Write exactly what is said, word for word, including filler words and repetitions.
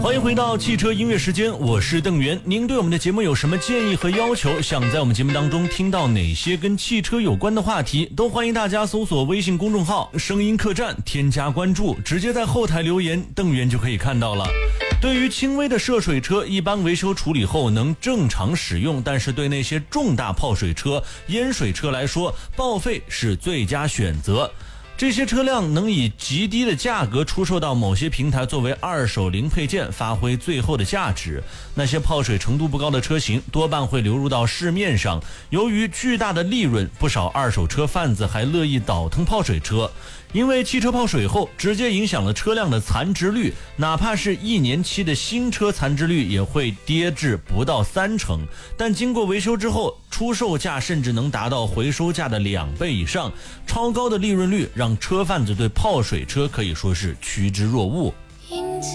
欢迎回到汽车音乐时间，我是邓源。您对我们的节目有什么建议和要求？想在我们节目当中听到哪些跟汽车有关的话题，都欢迎大家搜索微信公众号声音客栈，添加关注，直接在后台留言，邓源就可以看到了。对于轻微的涉水车，一般维修处理后能正常使用，但是对那些重大泡水车、淹水车来说，报废是最佳选择。这些车辆能以极低的价格出售到某些平台作为二手零配件，发挥最后的价值。那些泡水程度不高的车型多半会流入到市面上，由于巨大的利润，不少二手车贩子还乐意倒腾泡水车。因为汽车泡水后直接影响了车辆的残值率，哪怕是一年期的新车残值率也会跌至不到三成，但经过维修之后，出售价甚至能达到回收价的两倍以上，超高的利润率让车贩子对泡水车可以说是趋之若鹜。